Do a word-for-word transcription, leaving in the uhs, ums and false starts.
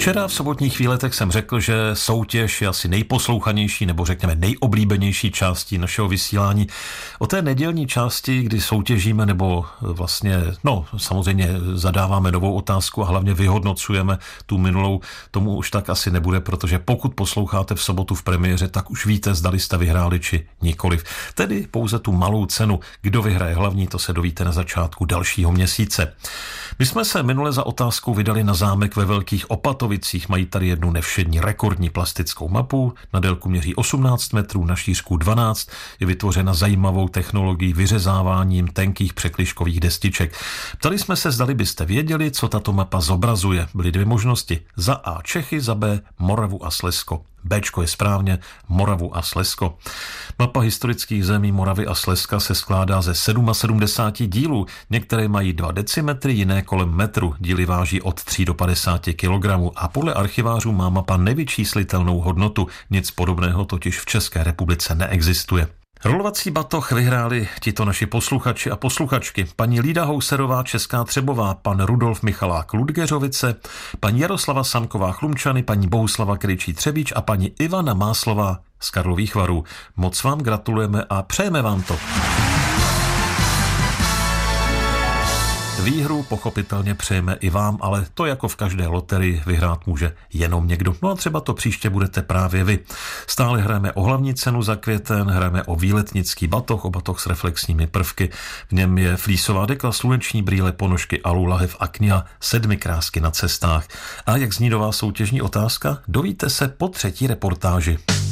Včera v sobotních výletech jsem řekl, že soutěž je asi nejposlouchanější nebo řekněme nejoblíbenější částí našeho vysílání. O té nedělní části, kdy soutěžíme nebo vlastně, no samozřejmě zadáváme novou otázku a hlavně vyhodnocujeme tu minulou, tomu už tak asi nebude, protože pokud posloucháte v sobotu v premiéře, tak už víte, zdali jste vyhráli či nikoliv. Tedy pouze tu malou cenu, kdo vyhraje hlavní, to se dovíte na začátku dalšího měsíce. My jsme se minule za otázkou vydali na zámek ve Velkých Opatovicích. Mají tady jednu nevšední rekordní plastickou mapu. Na délku měří osmnáct metrů, na šířku dvanáct. Je vytvořena zajímavou technologií vyřezáváním tenkých překližkových destiček. Ptali jsme se, zdali byste věděli, co tato mapa zobrazuje. Byly dvě možnosti. Za A Čechy, za B Moravu a Slezsko. Bčko je správně, Moravu a Slezsko. Mapa historických zemí Moravy a Slezska se skládá ze sedmdesát sedm dílů. Některé mají dva decimetry, jiné kolem metru. Díly váží od tří do padesáti kilogramů a podle archivářů má mapa nevyčíslitelnou hodnotu. Nic podobného totiž v České republice neexistuje. Rolovací batoh vyhráli tito naši posluchači a posluchačky. Paní Lída Houserová, Česká Třebová, pan Rudolf Michalák Ludgeřovice, paní Jaroslava Samková Chlumčany, paní Bohuslava Kryčí Třebíč a paní Ivana Máslová z Karlových Varů. Moc vám gratulujeme a přejeme vám to. Výhru pochopitelně přejeme i vám, ale to jako v každé loterii vyhrát může jenom někdo. No a třeba to příště budete právě vy. Stále hrajeme o hlavní cenu za květen, hrajeme o výletnický batoh, o batoh s reflexními prvky. V něm je flísová deka, sluneční brýle, ponožky, alu, lahev a kniha, sedmi krásky na cestách. A jak zní nová soutěžní otázka? Dovíte se po třetí reportáži.